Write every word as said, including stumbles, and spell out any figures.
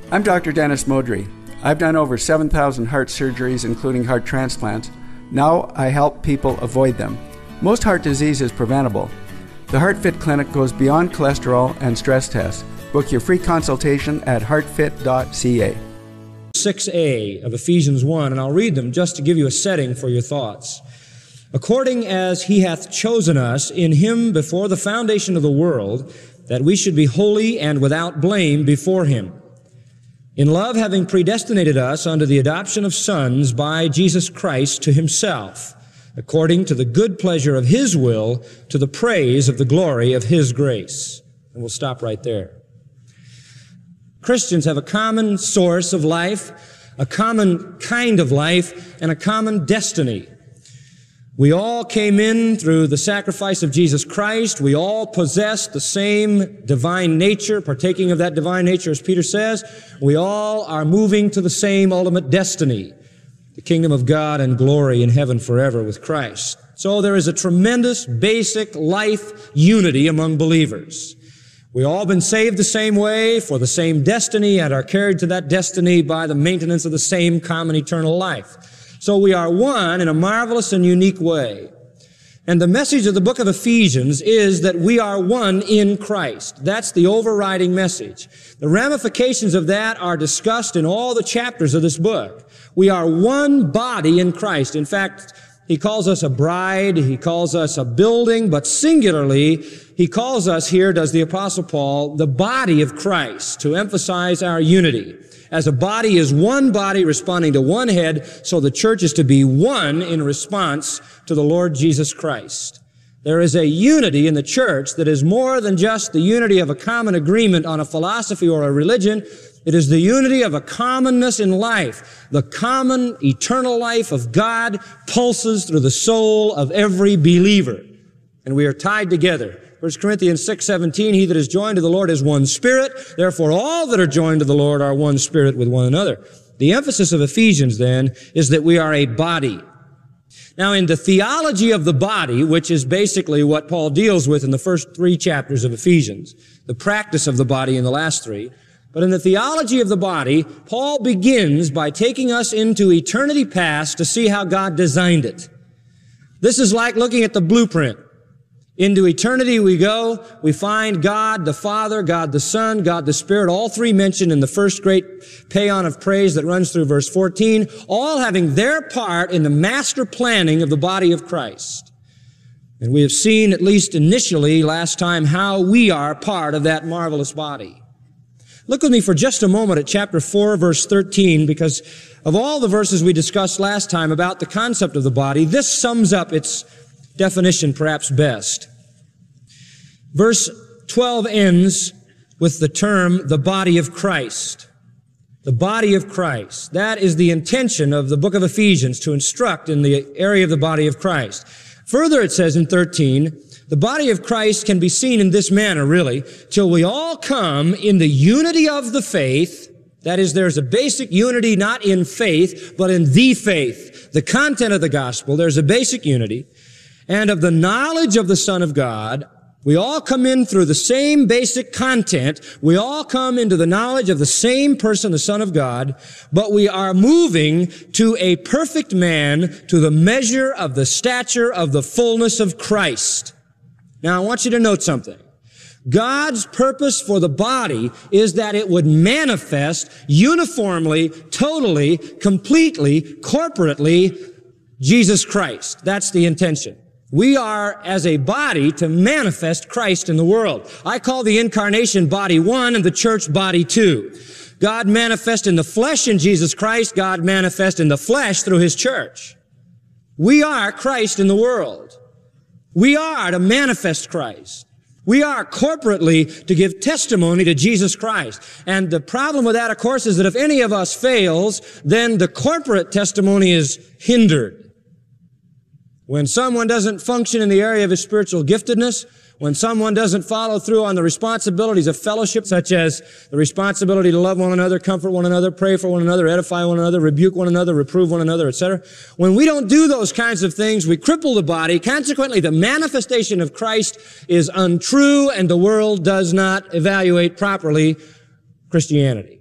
I'm Doctor Dennis Modry. I've done over seven thousand heart surgeries, including heart transplants. Now I help people avoid them. Most heart disease is preventable. The HeartFit Clinic goes beyond cholesterol and stress tests. Book your free consultation at heart fit dot c a. six a of Ephesians one, and I'll read them just to give you a setting for your thoughts. According as he hath chosen us in him before the foundation of the world, that we should be holy and without blame before him. In love, having predestinated us unto the adoption of sons by Jesus Christ to himself, according to the good pleasure of his will, to the praise of the glory of his grace. And we'll stop right there. Christians have a common source of life, a common kind of life, and a common destiny. We all came in through the sacrifice of Jesus Christ. We all possess the same divine nature, partaking of that divine nature, as Peter says. We all are moving to the same ultimate destiny, the kingdom of God and glory in heaven forever with Christ. So there is a tremendous basic life unity among believers. We all been saved the same way for the same destiny and are carried to that destiny by the maintenance of the same common eternal life. So we are one in a marvelous and unique way. And the message of the book of Ephesians is that we are one in Christ. That's the overriding message. The ramifications of that are discussed in all the chapters of this book. We are one body in Christ. In fact, he calls us a bride, he calls us a building, but singularly, he calls us here, does the Apostle Paul, the body of Christ, to emphasize our unity. As a body is one body responding to one head, so the church is to be one in response to the Lord Jesus Christ. There is a unity in the church that is more than just the unity of a common agreement on a philosophy or a religion. It is the unity of a commonness in life. The common eternal life of God pulses through the soul of every believer. And we are tied together. First Corinthians six seventeen, he that is joined to the Lord is one spirit. Therefore, all that are joined to the Lord are one spirit with one another. The emphasis of Ephesians, then, is that we are a body. Now, in the theology of the body, which is basically what Paul deals with in the first three chapters of Ephesians, the practice of the body in the last three, but in the theology of the body, Paul begins by taking us into eternity past to see how God designed it. This is like looking at the blueprint. Into eternity we go. We find God the Father, God the Son, God the Spirit, all three mentioned in the first great paean of praise that runs through verse fourteen, all having their part in the master planning of the body of Christ. And we have seen, at least initially last time, how we are part of that marvelous body. Look with me for just a moment at chapter four, verse thirteen, because of all the verses we discussed last time about the concept of the body, this sums up its definition perhaps best. Verse twelve ends with the term, the body of Christ. The body of Christ. That is the intention of the book of Ephesians, to instruct in the area of the body of Christ. Further, it says in thirteen, the body of Christ can be seen in this manner, really, till we all come in the unity of the faith. That is, there's a basic unity not in faith, but in the faith, the content of the gospel. There's a basic unity. And of the knowledge of the Son of God. We all come in through the same basic content. We all come into the knowledge of the same person, the Son of God, but we are moving to a perfect man, to the measure of the stature of the fullness of Christ. Now, I want you to note something. God's purpose for the body is that it would manifest uniformly, totally, completely, corporately, Jesus Christ. That's the intention. We are, as a body, to manifest Christ in the world. I call the incarnation body one and the church body two. God manifest in the flesh in Jesus Christ. God manifest in the flesh through his church. We are Christ in the world. We are to manifest Christ. We are corporately to give testimony to Jesus Christ. And the problem with that, of course, is that if any of us fails, then the corporate testimony is hindered. When someone doesn't function in the area of his spiritual giftedness, when someone doesn't follow through on the responsibilities of fellowship, such as the responsibility to love one another, comfort one another, pray for one another, edify one another, rebuke one another, reprove one another, et cetera. When we don't do those kinds of things, we cripple the body. Consequently, the manifestation of Christ is untrue, and the world does not evaluate properly Christianity.